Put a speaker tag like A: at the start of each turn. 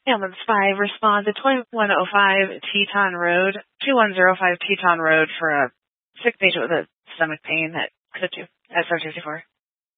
A: Ambulance 5 responds to 2105 Teton Road, 2105 Teton Road for a sick patient with a stomach pain at SR-64.